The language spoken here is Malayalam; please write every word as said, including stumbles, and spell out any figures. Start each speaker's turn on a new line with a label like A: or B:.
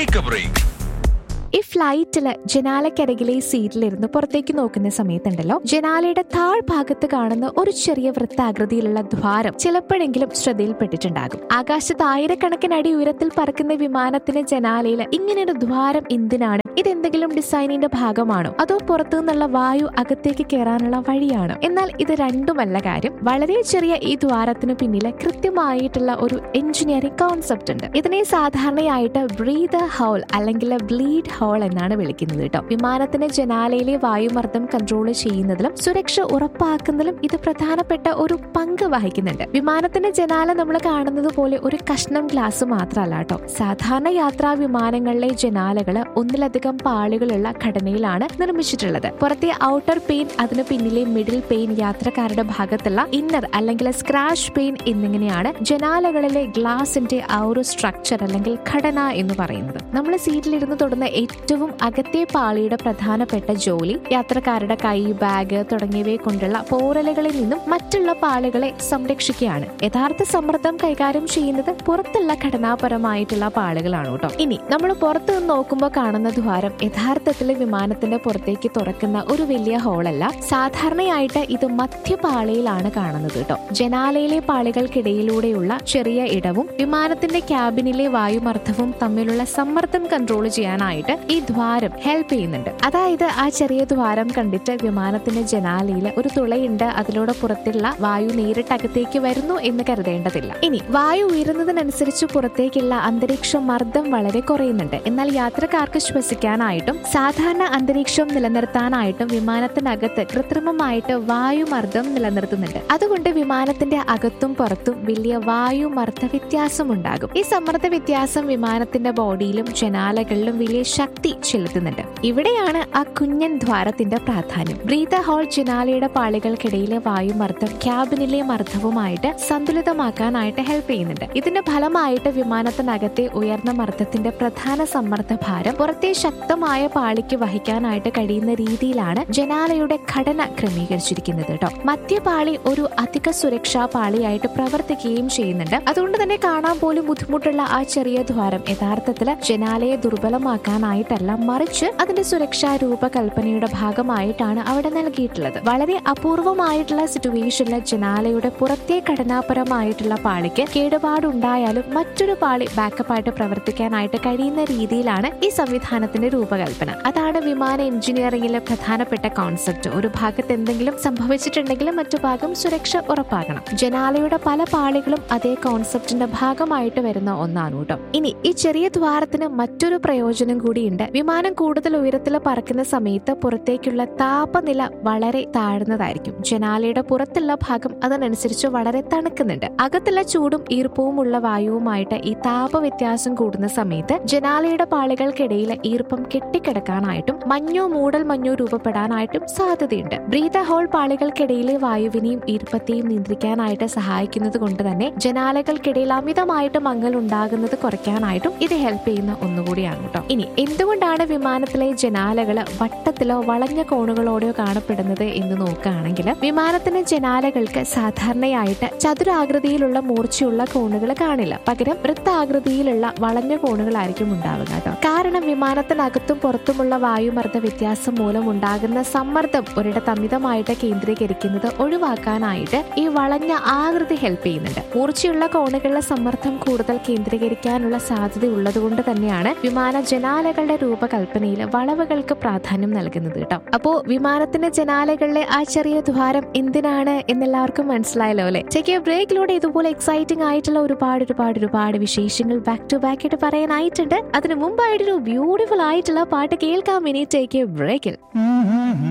A: Take a break.
B: ഈ ഫ്ലൈറ്റില് ജനാലക്കരികിലെ സീറ്റിലിരുന്ന് പുറത്തേക്ക് നോക്കുന്ന സമയത്തുണ്ടല്ലോ, ജനാലയുടെ താഴ്ഭാഗത്ത് കാണുന്ന ഒരു ചെറിയ വൃത്താകൃതിയിലുള്ള ദ്വാരം ചിലപ്പോഴെങ്കിലും ശ്രദ്ധയിൽപ്പെട്ടിട്ടുണ്ടാകും. ആകാശത്ത് ആയിരക്കണക്കിന് അടി ഉയരത്തിൽ പറക്കുന്ന വിമാനത്തിന്റെ ജനാലയിൽ ഇങ്ങനെയൊരു ദ്വാരം എന്തിനാണ്? ഇതെന്തെങ്കിലും ഡിസൈനിന്റെ ഭാഗമാണോ, അതോ പുറത്തു നിന്നുള്ള വായു അകത്തേക്ക് കയറാനുള്ള വഴിയാണോ? എന്നാൽ ഇത് രണ്ടുമല്ല കാര്യം. വളരെ ചെറിയ ഈ ദ്വാരത്തിന് പിന്നില് കൃത്യമായിട്ടുള്ള ഒരു എഞ്ചിനീയറിംഗ് കോൺസെപ്റ്റ് ഉണ്ട്. ഇതിനെ സാധാരണയായിട്ട് ബ്രീതർ ഹോൾ അല്ലെങ്കിൽ ബ്ലീഡ് ഹോൾ എന്നാണ് വിളിക്കുന്നത് കേട്ടോ. വിമാനത്തിന്റെ ജനാലയിലെ വായുമർദ്ദം കൺട്രോൾ ചെയ്യുന്നതിലും സുരക്ഷ ഉറപ്പാക്കുന്നതിലും ഇത് പ്രധാനപ്പെട്ട ഒരു പങ്ക് വഹിക്കുന്നുണ്ട്. വിമാനത്തിന്റെ ജനാല നമ്മൾ കാണുന്നത് പോലെ ഒരു കഷ്ണം ഗ്ലാസ് മാത്രമല്ല കേട്ടോ. സാധാരണ യാത്രാ വിമാനങ്ങളിലെ ജനാലകള് ഒന്നിലധികം പാളികളുള്ള ഘടനയിലാണ് നിർമ്മിച്ചിട്ടുള്ളത്. പുറത്തെ ഔട്ടർ പെയിൻ, അതിന് പിന്നിലെ മിഡിൽ പെയിൻ, യാത്രക്കാരുടെ ഭാഗത്തുള്ള ഇന്നർ അല്ലെങ്കിൽ സ്ക്രാച്ച് പെയിൻ എന്നിങ്ങനെയാണ് ജനാലകളിലെ ഗ്ലാസിന്റെ ആ ഒരു സ്ട്രക്ചർ അല്ലെങ്കിൽ ഘടന എന്ന് പറയുന്നത്. നമ്മൾ സീറ്റിലിരുന്ന് തൊടുന്ന ഏറ്റവും അകത്തെ പാളിയുടെ പ്രധാനപ്പെട്ട ജോലി യാത്രക്കാരുടെ കൈ, ബാഗ് തുടങ്ങിയവയെ കൊണ്ടുള്ള പോറലുകളിൽ നിന്നും മറ്റുള്ള പാളികളെ സംരക്ഷിക്കുകയാണ്. യഥാർത്ഥ സമ്മർദ്ദം കൈകാര്യം ചെയ്യുന്നത് പുറത്തുള്ള ഘടനാപരമായിട്ടുള്ള പാളികളാണ് കേട്ടോ. ഇനി നമ്മൾ പുറത്തു നിന്ന് നോക്കുമ്പോൾ കാണുന്ന ദ്വാരം യഥാർത്ഥത്തിൽ വിമാനത്തിന്റെ പുറത്തേക്ക് തുറക്കുന്ന ഒരു വലിയ ഹോളല്ല. സാധാരണയായിട്ട് ഇത് മധ്യപാളിയിലാണ് കാണുന്നത് കേട്ടോ. ജനാലയിലെ പാളികൾക്കിടയിലൂടെയുള്ള ചെറിയ ഇടവും വിമാനത്തിന്റെ ക്യാബിനിലെ വായുമർദ്ദവും തമ്മിലുള്ള സമ്മർദ്ദം കൺട്രോൾ ചെയ്യാനായിട്ട് ഈ ദ്വാരം ഹെൽപ്പ് ചെയ്യുന്നുണ്ട്. അതായത് ആ ചെറിയ ദ്വാരം കണ്ടിട്ട് വിമാനത്തിന്റെ ജനാലയിൽ ഒരു തുളയുണ്ട്, അതിലൂടെ പുറത്തുള്ള വായു നേരിട്ട് അകത്തേക്ക് വരുന്നു എന്ന് കരുതേണ്ടതില്ല. ഇനി വായു ഉയരുന്നതിനനുസരിച്ച് പുറത്തേക്കുള്ള അന്തരീക്ഷ മർദ്ദം വളരെ കുറയുന്നുണ്ട്. എന്നാൽ യാത്രക്കാർക്ക് ശ്വസിക്കാനായിട്ടും സാധാരണ അന്തരീക്ഷം നിലനിർത്താനായിട്ടും വിമാനത്തിനകത്ത് കൃത്രിമമായിട്ട് വായുമർദ്ദം നിലനിർത്തുന്നുണ്ട്. അതുകൊണ്ട് വിമാനത്തിന്റെ അകത്തും പുറത്തും വലിയ വായുമർദ്ദ വ്യത്യാസം ഉണ്ടാകും. ഈ സമ്മർദ്ദ വ്യത്യാസം വിമാനത്തിന്റെ ബോഡിയിലും ജനാലകളിലും വലിയ ശക്തി ചെലുത്തുന്നുണ്ട്. ഇവിടെയാണ് ആ കുഞ്ഞൻ ദ്വാരത്തിന്റെ പ്രാധാന്യം. ബ്രീതർ ഹോൾ ജനാലയുടെ പാളികൾക്കിടയിലെ വായുമർദ്ദം ക്യാബിനിലെ മർദ്ദവുമായിട്ട് സന്തുലിതമാക്കാനായിട്ട് ഹെൽപ്പ് ചെയ്യുന്നുണ്ട്. ഇതിന്റെ ഫലമായിട്ട് വിമാനത്തിനകത്തെ ഉയർന്ന മർദ്ദത്തിന്റെ പ്രധാന സമ്മർദ്ദ ഭാരം പുറത്തെ ശക്തമായ പാളിക്ക് വഹിക്കാനായിട്ട് കഴിയുന്ന രീതിയിലാണ് ജനാലയുടെ ഘടന ക്രമീകരിച്ചിരിക്കുന്നത് കേട്ടോ. മധ്യപാളി ഒരു അധിക സുരക്ഷാ പാളിയായിട്ട് പ്രവർത്തിക്കുകയും ചെയ്യുന്നുണ്ട്. അതുകൊണ്ട് തന്നെ കാണാൻ പോലും ബുദ്ധിമുട്ടുള്ള ആ ചെറിയ ദ്വാരം യഥാർത്ഥത്തില് ജനാലയെ ദുർബലമാക്കാനായിട്ടല്ല, മറിച്ച് അതിന്റെ സുരക്ഷാ രൂപകൽപ്പനയുടെ ഭാഗമായിട്ടാണ് അവിടെ നൽകിയിട്ടുള്ളത്. വളരെ അപൂർവമായിട്ടുള്ള സിറ്റുവേഷനിൽ ജനാലയുടെ പുറത്തെ ഘടനാപരമായിട്ടുള്ള പാളിക്ക് കേടുപാടുണ്ടായാലും മറ്റൊരു പാളി ബാക്കപ്പ് ആയിട്ട് പ്രവർത്തിക്കാനായിട്ട് കഴിയുന്ന രീതിയിലാണ് ഈ സംവിധാനത്തിന്റെ രൂപകൽപ്പന. അതാണ് വിമാന എഞ്ചിനീയറിംഗിലെ പ്രധാനപ്പെട്ട കോൺസെപ്റ്റ്. ഒരു ഭാഗത്ത് എന്തെങ്കിലും സംഭവിച്ചിട്ടുണ്ടെങ്കിലും മറ്റു ഭാഗം സുരക്ഷ ഉറപ്പാക്കണം. ജനാലയുടെ പല പാളികളും അതേ കോൺസെപ്റ്റിന്റെ ഭാഗമായിട്ട് വരുന്ന ഒന്നാണ് കേട്ടോ. ഇനി ഈ ചെറിയ ദ്വാരത്തിന് മറ്റൊരു പ്രയോജനം കൂടിയുണ്ട്. വിമാനം കൂടുതൽ ഉയരത്തിൽ പറക്കുന്ന സമയത്ത് പുറത്തേക്കുള്ള താപനില വളരെ താഴ്ന്നതായിരിക്കും. ജനാലയുടെ പുറത്തുള്ള ഭാഗം അതിനനുസരിച്ച് വളരെ തണുക്കുന്നുണ്ട്. അകത്തുള്ള ചൂടും ഈർപ്പവും ഉള്ള വായുവുമായിട്ട് ഈ താപ വ്യത്യാസം കൂടുന്ന സമയത്ത് ജനാലയുടെ പാളികൾക്കിടയിൽ ഈർപ്പം കെട്ടിക്കിടക്കാനായിട്ടും മഞ്ഞോ മൂടൽ മഞ്ഞോ രൂപപ്പെടാനായിട്ടും സാധ്യതയുണ്ട്. ബ്രീതർ ഹോൾ പാളികൾക്കിടയിലെ വായുവിനെയും ഈർപ്പത്തെയും നിയന്ത്രിക്കാനായിട്ട് സഹായിക്കുന്നത് കൊണ്ട് തന്നെ ജനാലകൾക്കിടയിൽ അമിതമായിട്ട് മങ്ങൽ ഉണ്ടാകുന്നത് കുറയ്ക്കാനായിട്ടും ഇത് ഹെൽപ്പ് ചെയ്യുന്ന ഒന്നുകൂടിയാണ് കേട്ടോ. ഇനി എന്തുകൊണ്ടാണ് വിമാനത്തിലെ ജനാലകള് വട്ടത്തിലോ വളഞ്ഞ കോണുകളോടെയോ കാണപ്പെടുന്നത് എന്ന് നോക്കുകയാണെങ്കിൽ, വിമാനത്തിന്റെ ജനാലകൾക്ക് സാധാരണയായിട്ട് ചതുരാകൃതിയിലുള്ള മൂർച്ചയുള്ള കോണുകൾ കാണില്ല. പകരം വൃത്താകൃതിയിലുള്ള വളഞ്ഞ കോണുകളായിരിക്കും ഉണ്ടാവുക കേട്ടോ. കാരണം വിമാനത്തിനകത്തും പുറത്തുമുള്ള വായുമർദ്ദ വ്യത്യാസം മൂലം ഉണ്ടാകുന്ന സമ്മർദ്ദം ഒരിടത്ത് അമിതമായിട്ട് കേന്ദ്രീകരിക്കുന്നത് ഒഴിവാക്കാനായിട്ട് ഈ വളഞ്ഞ ആകൃതി ഹെൽപ്പ് ചെയ്യുന്നുണ്ട്. മൂർച്ചയുള്ള കോണുകളിലെ സമ്മർദ്ദം കൂടുതൽ കേന്ദ്രീകരിക്കാനുള്ള സാധ്യത ഉള്ളതുകൊണ്ട് തന്നെയാണ് വിമാന ജനാലകളുടെ രൂപകൽപ്പനയിൽ വളവുകൾക്ക് പ്രാധാന്യം നൽകുന്നത് കേട്ടോ. അപ്പോ വിമാനത്തിന്റെ ജനാലകളിലെ ആ ചെറിയ ദ്വാരം എന്തിനാണ് എന്നെല്ലാവർക്കും മനസ്സിലായല്ലോ അല്ലെ? ചെക്ക് ബ്രേക്കിലൂടെ ഇതുപോലെ എക്സൈറ്റിംഗ് ആയിട്ടുള്ള ഒരുപാട് ഒരുപാട് ഒരുപാട് വിശേഷങ്ങൾ ബാക്ക് ടു ബാക്ക് ആയിട്ട് പറയാനായിട്ടുണ്ട്. അതിന് മുമ്പായിട്ടൊരു ബ്യൂട്ടിഫുൾ ആയിട്ടുള്ള പാട്ട് കേൾക്കാം. ഇനി ടേക്ക് എ ബ്രേക്കിൽ